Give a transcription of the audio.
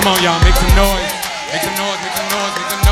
Come on, y'all, make some noise. Make some noise, make some noise, make some noise.